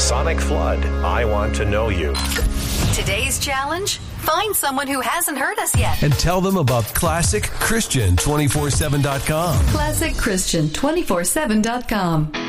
Sonic Flood, I Want to Know You. Today's challenge? Find someone who hasn't heard us yet. And tell them about ClassicChristian247.com. ClassicChristian247.com.